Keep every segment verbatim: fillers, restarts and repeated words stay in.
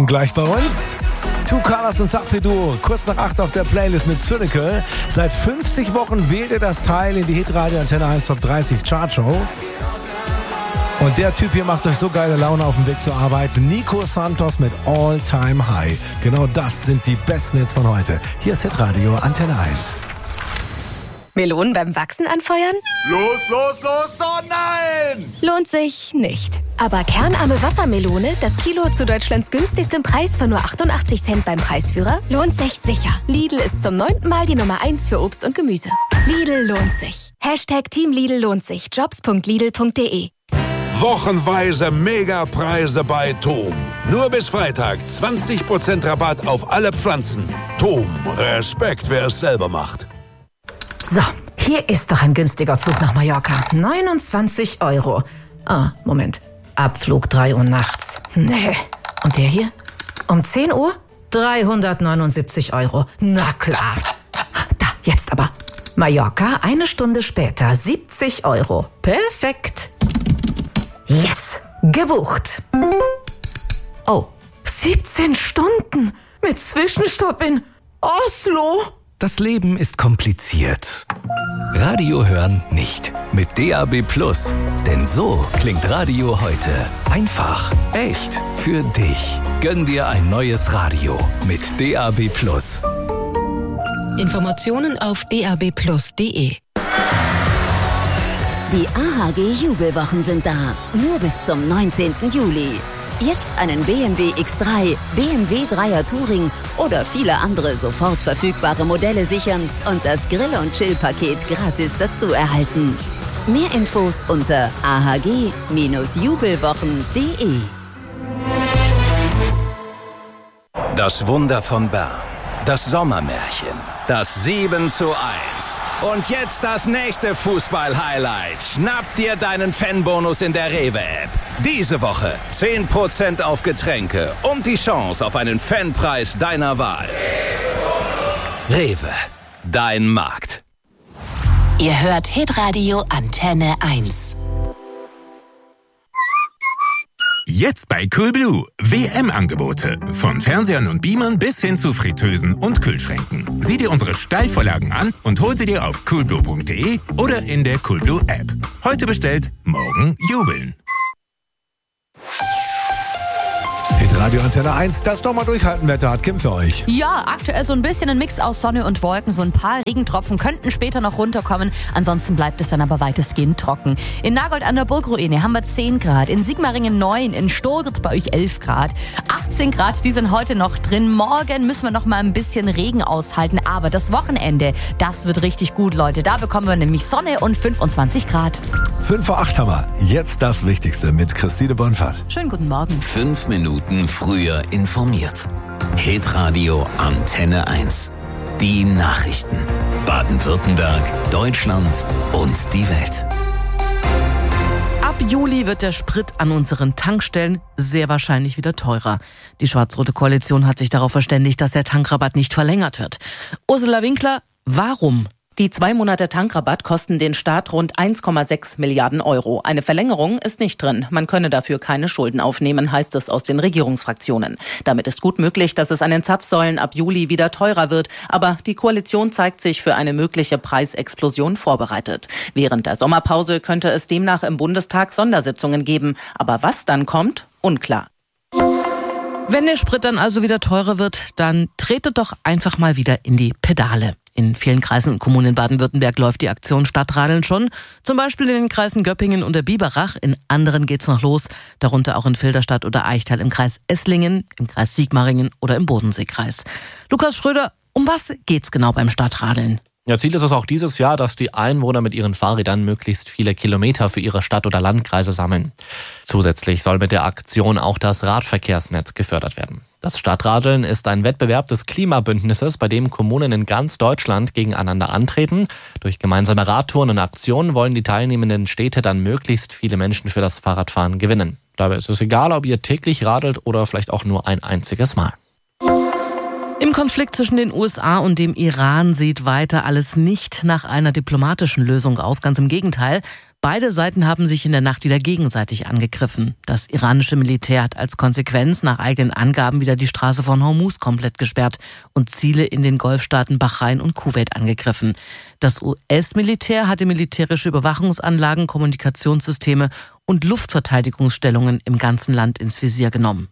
gleich bei uns. Two Colors und Sapri Duo, kurz nach acht auf der Playlist mit Zynical. Seit fünfzig Wochen wählt ihr das Teil in die Hitradio Antenne eins Top dreißig Chartshow. Und der Typ hier macht euch so geile Laune auf dem Weg zur Arbeit. Nico Santos mit All Time High. Genau das sind die besten Hits von heute. Hier ist Hitradio Antenne eins. Melonen beim Wachsen anfeuern? Los, los, los, oh nein! Lohnt sich nicht. Aber kernarme Wassermelone, das Kilo zu Deutschlands günstigstem Preis von nur achtundachtzig Cent beim Preisführer, lohnt sich sicher. Lidl ist zum neunten Mal die Nummer eins für Obst und Gemüse. Lidl lohnt sich. Hashtag Team Lidl lohnt sich. Jobs punkt lidl punkt de. Wochenweise Megapreise bei Tom. Nur bis Freitag zwanzig Prozent Rabatt auf alle Pflanzen. Tom, Respekt, wer es selber macht. So, hier ist doch ein günstiger Flug nach Mallorca. neunundzwanzig Euro. Ah, Moment. Abflug drei Uhr nachts. Nee. Und der hier? Um zehn Uhr? dreihundertneunundsiebzig Euro. Na klar. Da, jetzt aber. Mallorca, eine Stunde später, siebzig Euro. Perfekt. Yes, gebucht. Oh, siebzehn Stunden mit Zwischenstopp in Oslo. Das Leben ist kompliziert. Radio hören nicht. Mit D A B Plus. Denn so klingt Radio heute. Einfach, echt, für dich. Gönn dir ein neues Radio mit D A B Plus. Informationen auf d a b plus punkt de. Die A H G Jubelwochen sind da. Nur bis zum neunzehnten Juli. Jetzt einen B M W X drei, B M W Dreier Touring oder viele andere sofort verfügbare Modelle sichern und das Grill- und Chill-Paket gratis dazu erhalten. Mehr Infos unter a h g jubelwochen punkt de. Das Wunder von Bern. Das Sommermärchen. Das sieben zu eins. Und jetzt das nächste Fußball-Highlight. Schnapp dir deinen Fanbonus in der Rewe-App. Diese Woche zehn Prozent auf Getränke und die Chance auf einen Fanpreis deiner Wahl. Rewe, dein Markt. Ihr hört Hitradio Antenne eins. Jetzt bei Coolblue. W M-Angebote. Von Fernsehern und Beamern bis hin zu Fritteusen und Kühlschränken. Sieh dir unsere Steilvorlagen an und hol sie dir auf coolblue punkt de oder in der Coolblue-App. Heute bestellt, morgen jubeln. Hitradio Antenne eins, das doch mal durchhalten, Wetter hat Kim für euch. Ja, aktuell so ein bisschen ein Mix aus Sonne und Wolken. So ein paar Regentropfen könnten später noch runterkommen. Ansonsten bleibt es dann aber weitestgehend trocken. In Nagold an der Burgruine haben wir zehn Grad. In Sigmaringen neun. In Stogert bei euch elf Grad. achtzehn Grad, die sind heute noch drin. Morgen müssen wir noch mal ein bisschen Regen aushalten. Aber das Wochenende, das wird richtig gut, Leute. Da bekommen wir nämlich Sonne und fünfundzwanzig Grad. fünf vor acht haben wir. Jetzt das Wichtigste mit Christine Bonfart. Schönen guten Morgen. Fünf Minuten früher informiert. Hitradio Antenne eins. Die Nachrichten. Baden-Württemberg, Deutschland und die Welt. Ab Juli wird der Sprit an unseren Tankstellen sehr wahrscheinlich wieder teurer. Die schwarz-rote Koalition hat sich darauf verständigt, dass der Tankrabatt nicht verlängert wird. Ursula Winkler, warum? Die zwei Monate Tankrabatt kosten den Staat rund eins Komma sechs Milliarden Euro. Eine Verlängerung ist nicht drin. Man könne dafür keine Schulden aufnehmen, heißt es aus den Regierungsfraktionen. Damit ist gut möglich, dass es an den Zapfsäulen ab Juli wieder teurer wird. Aber die Koalition zeigt sich für eine mögliche Preisexplosion vorbereitet. Während der Sommerpause könnte es demnach im Bundestag Sondersitzungen geben. Aber was dann kommt, unklar. Wenn der Sprit dann also wieder teurer wird, dann tretet doch einfach mal wieder in die Pedale. In vielen Kreisen und Kommunen in Baden-Württemberg läuft die Aktion Stadtradeln schon. Zum Beispiel in den Kreisen Göppingen und der Biberach. In anderen geht's noch los, darunter auch in Filderstadt oder Eichtal im Kreis Esslingen, im Kreis Sigmaringen oder im Bodenseekreis. Lukas Schröder, um was geht's genau beim Stadtradeln? Ja, Ziel ist es auch dieses Jahr, dass die Einwohner mit ihren Fahrrädern möglichst viele Kilometer für ihre Stadt- oder Landkreise sammeln. Zusätzlich soll mit der Aktion auch das Radverkehrsnetz gefördert werden. Das Stadtradeln ist ein Wettbewerb des Klimabündnisses, bei dem Kommunen in ganz Deutschland gegeneinander antreten. Durch gemeinsame Radtouren und Aktionen wollen die teilnehmenden Städte dann möglichst viele Menschen für das Fahrradfahren gewinnen. Dabei ist es egal, ob ihr täglich radelt oder vielleicht auch nur ein einziges Mal. Im Konflikt zwischen den U S A und dem Iran sieht weiter alles nicht nach einer diplomatischen Lösung aus. Ganz im Gegenteil. Beide Seiten haben sich in der Nacht wieder gegenseitig angegriffen. Das iranische Militär hat als Konsequenz nach eigenen Angaben wieder die Straße von Hormuz komplett gesperrt und Ziele in den Golfstaaten Bahrain und Kuwait angegriffen. Das U S-Militär hatte militärische Überwachungsanlagen, Kommunikationssysteme und Luftverteidigungsstellungen im ganzen Land ins Visier genommen.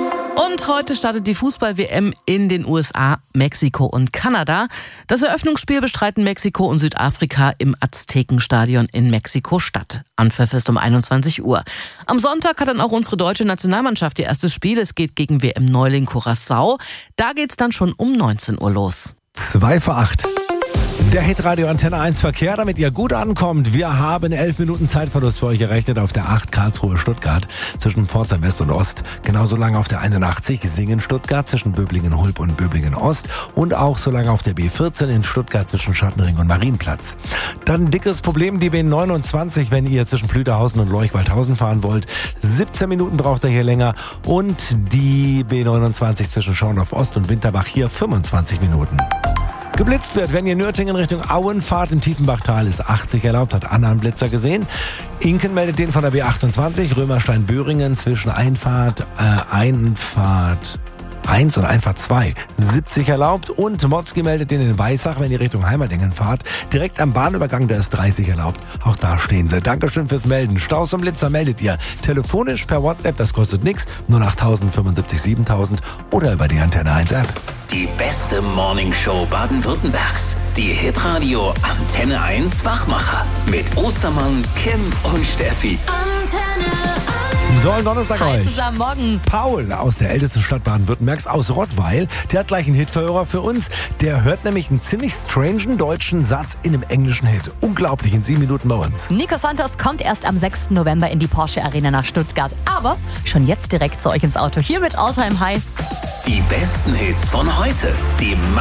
Und heute startet die Fußball-W M in den U S A, Mexiko und Kanada. Das Eröffnungsspiel bestreiten Mexiko und Südafrika im Aztekenstadion in Mexiko-Stadt. Anpfiff ist um einundzwanzig Uhr. Am Sonntag hat dann auch unsere deutsche Nationalmannschaft ihr erstes Spiel. Es geht gegen W M-Neuling Curaçao. Da geht's dann schon um neunzehn Uhr los. Zwei vor acht. Der Hitradio Antenne eins Verkehr, damit ihr gut ankommt. Wir haben elf Minuten Zeitverlust für euch errechnet auf der acht Karlsruhe-Stuttgart zwischen Pforzheim West und Ost. Genauso lange auf der einundachtzig Singen-Stuttgart zwischen Böblingen-Hulb und Böblingen-Ost. Und auch so lange auf der B vierzehn in Stuttgart zwischen Schattenring und Marienplatz. Dann ein dickes Problem, die B neunundzwanzig, wenn ihr zwischen Plüderhausen und Leuchwaldhausen fahren wollt. siebzehn Minuten braucht ihr hier länger. Und die B neunundzwanzig zwischen Schorndorf Ost und Winterbach hier fünfundzwanzig Minuten. Geblitzt wird, wenn ihr Nürtingen Richtung Auen fahrt, im Tiefenbachtal ist achtzig erlaubt, hat Anna einen Blitzer gesehen. Inken meldet den von der B achtundzwanzig, Römerstein-Böhringen zwischen Einfahrt, äh, Einfahrt eins und Einfahrt zwei, siebzig erlaubt. Und Motzki meldet den in Weissach, wenn ihr Richtung Heimatingen fahrt, direkt am Bahnübergang, da ist dreißig erlaubt. Auch da stehen sie. Dankeschön fürs Melden. Staus und Blitzer meldet ihr telefonisch per WhatsApp, das kostet nichts, null acht null null fünfundsiebzig siebentausend oder über die Antenne eins App. Die beste Morningshow Baden-Württembergs. Die Hitradio Antenne eins Wachmacher. Mit Ostermann, Kim und Steffi. Antenne Dollen Donnerstag Hi euch. zusammen, morgen. Paul aus der ältesten Stadt Baden-Württembergs, aus Rottweil, der hat gleich einen Hitverhörer für uns. Der hört nämlich einen ziemlich strangen deutschen Satz in einem englischen Hit. Unglaublich, in sieben Minuten bei uns. Nico Santos kommt erst am sechsten November in die Porsche Arena nach Stuttgart. Aber schon jetzt direkt zu euch ins Auto. Hier mit All Time High. Die besten Hits von heute. Die